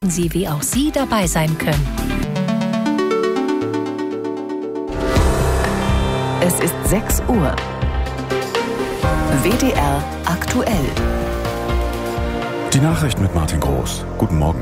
Sie, wie auch Sie dabei sein können. Es ist 6 Uhr. WDR aktuell. Die Nachrichten mit Martin Groß. Guten Morgen.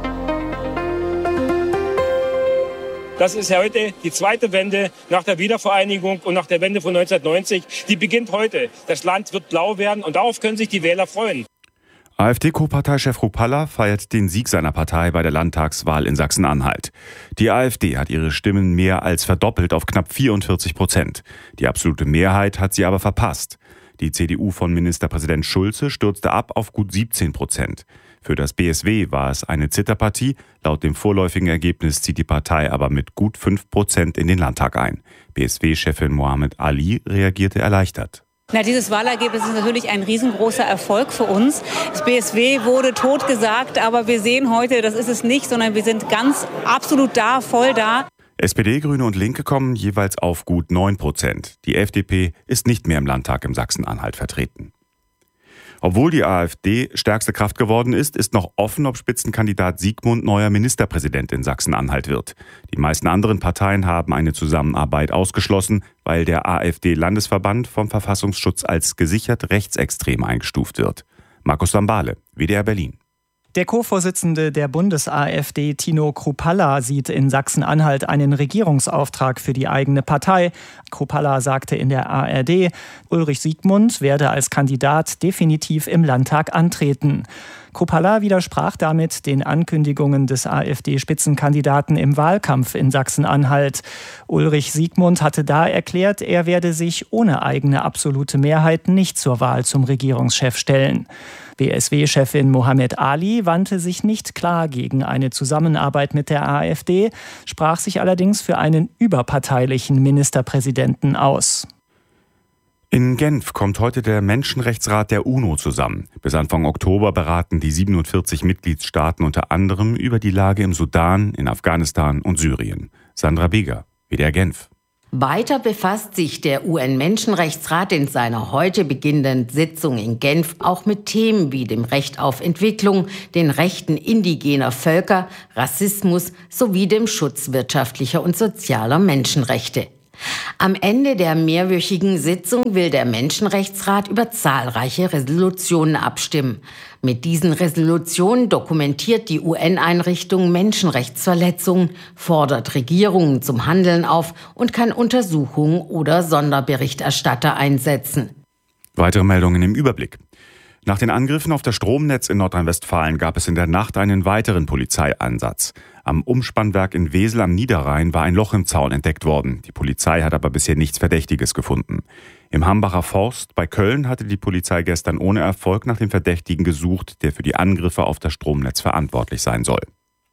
Das ist ja heute die zweite Wende nach der Wiedervereinigung und nach der Wende von 1990. Die beginnt heute. Das Land wird blau werden und darauf können sich die Wähler freuen. AfD-Co-Parteichef Chrupalla feiert den Sieg seiner Partei bei der Landtagswahl in Sachsen-Anhalt. Die AfD hat ihre Stimmen mehr als verdoppelt auf knapp 44%. Die absolute Mehrheit hat sie aber verpasst. Die CDU von Ministerpräsident Schulze stürzte ab auf gut 17%. Für das BSW war es eine Zitterpartie. Laut dem vorläufigen Ergebnis zieht die Partei aber mit gut 5% in den Landtag ein. BSW-Chefin Mohammed Ali reagierte erleichtert. Dieses Wahlergebnis ist natürlich ein riesengroßer Erfolg für uns. Das BSW wurde totgesagt, aber wir sehen heute, das ist es nicht, sondern wir sind ganz absolut da, voll da. SPD, Grüne und Linke kommen jeweils auf gut 9%. Die FDP ist nicht mehr im Landtag im Sachsen-Anhalt vertreten. Obwohl die AfD stärkste Kraft geworden ist, ist noch offen, ob Spitzenkandidat Sigmund neuer Ministerpräsident in Sachsen-Anhalt wird. Die meisten anderen Parteien haben eine Zusammenarbeit ausgeschlossen, weil der AfD-Landesverband vom Verfassungsschutz als gesichert rechtsextrem eingestuft wird. Markus Sambale, WDR Berlin. Der Co-Vorsitzende der Bundes-AfD, Tino Chrupalla, sieht in Sachsen-Anhalt einen Regierungsauftrag für die eigene Partei. Chrupalla sagte in der ARD, Ulrich Siegmund werde als Kandidat definitiv im Landtag antreten. Chrupalla widersprach damit den Ankündigungen des AfD-Spitzenkandidaten im Wahlkampf in Sachsen-Anhalt. Ulrich Siegmund hatte da erklärt, er werde sich ohne eigene absolute Mehrheit nicht zur Wahl zum Regierungschef stellen. BSW-Chefin Mohammed Ali wandte sich nicht klar gegen eine Zusammenarbeit mit der AfD, sprach sich allerdings für einen überparteilichen Ministerpräsidenten aus. In Genf kommt heute der Menschenrechtsrat der UNO zusammen. Bis Anfang Oktober beraten die 47 Mitgliedstaaten unter anderem über die Lage im Sudan, in Afghanistan und Syrien. Sandra Beger, WDR Genf. Weiter befasst sich der UN-Menschenrechtsrat in seiner heute beginnenden Sitzung in Genf auch mit Themen wie dem Recht auf Entwicklung, den Rechten indigener Völker, Rassismus sowie dem Schutz wirtschaftlicher und sozialer Menschenrechte. Am Ende der mehrwöchigen Sitzung will der Menschenrechtsrat über zahlreiche Resolutionen abstimmen. Mit diesen Resolutionen dokumentiert die UN-Einrichtung Menschenrechtsverletzungen, fordert Regierungen zum Handeln auf und kann Untersuchungen oder Sonderberichterstatter einsetzen. Weitere Meldungen im Überblick. Nach den Angriffen auf das Stromnetz in Nordrhein-Westfalen gab es in der Nacht einen weiteren Polizeieinsatz. Am Umspannwerk in Wesel am Niederrhein war ein Loch im Zaun entdeckt worden. Die Polizei hat aber bisher nichts Verdächtiges gefunden. Im Hambacher Forst bei Köln hatte die Polizei gestern ohne Erfolg nach dem Verdächtigen gesucht, der für die Angriffe auf das Stromnetz verantwortlich sein soll.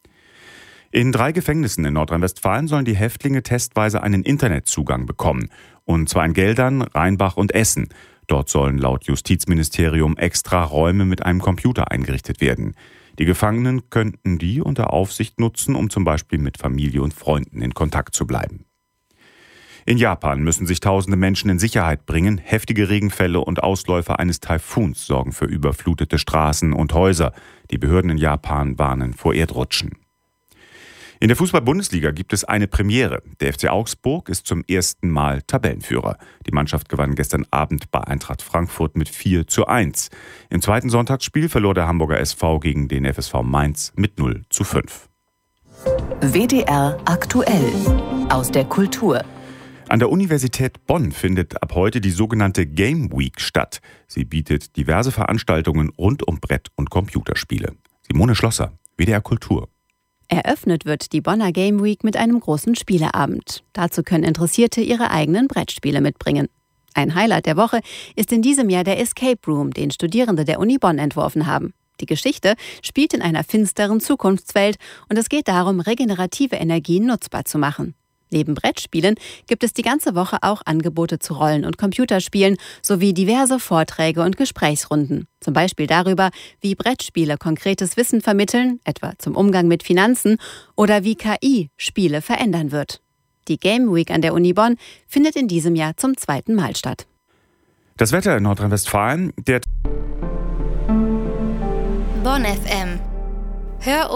In 3 Gefängnissen in Nordrhein-Westfalen sollen die Häftlinge testweise einen Internetzugang bekommen. Und zwar in Geldern, Rheinbach und Essen. Dort sollen laut Justizministerium extra Räume mit einem Computer eingerichtet werden. Die Gefangenen könnten die unter Aufsicht nutzen, um zum Beispiel mit Familie und Freunden in Kontakt zu bleiben. In Japan müssen sich tausende Menschen in Sicherheit bringen. Heftige Regenfälle und Ausläufer eines Taifuns sorgen für überflutete Straßen und Häuser. Die Behörden in Japan warnen vor Erdrutschen. In der Fußball-Bundesliga gibt es eine Premiere. Der FC Augsburg ist zum ersten Mal Tabellenführer. Die Mannschaft gewann gestern Abend bei Eintracht Frankfurt mit 4:1. Im zweiten Sonntagsspiel verlor der Hamburger SV gegen den FSV Mainz mit 0:5. WDR aktuell aus der Kultur. An der Universität Bonn findet ab heute die sogenannte Game Week statt. Sie bietet diverse Veranstaltungen rund um Brett- und Computerspiele. Simone Schlosser, WDR Kultur. Eröffnet wird die Bonner Game Week mit einem großen Spieleabend. Dazu können Interessierte ihre eigenen Brettspiele mitbringen. Ein Highlight der Woche ist in diesem Jahr der Escape Room, den Studierende der Uni Bonn entworfen haben. Die Geschichte spielt in einer finsteren Zukunftswelt und es geht darum, regenerative Energien nutzbar zu machen. Neben Brettspielen gibt es die ganze Woche auch Angebote zu Rollen- und Computerspielen sowie diverse Vorträge und Gesprächsrunden. Zum Beispiel darüber, wie Brettspiele konkretes Wissen vermitteln, etwa zum Umgang mit Finanzen, oder wie KI Spiele verändern wird. Die Game Week an der Uni Bonn findet in diesem Jahr zum 2. Mal statt. Das Wetter in Nordrhein-Westfalen, Bonn FM. Hör